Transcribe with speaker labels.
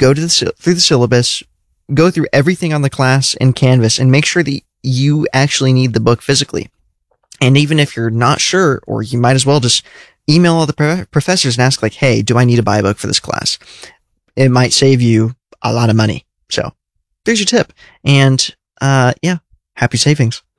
Speaker 1: go through the syllabus, go through everything on the class in Canvas, and make sure that you actually need the book physically. And even if you're not sure, or you might as well just email all the professors and ask, like, hey, do I need to buy a book for this class? It might save you a lot of money. So there's your tip. And, yeah, happy savings.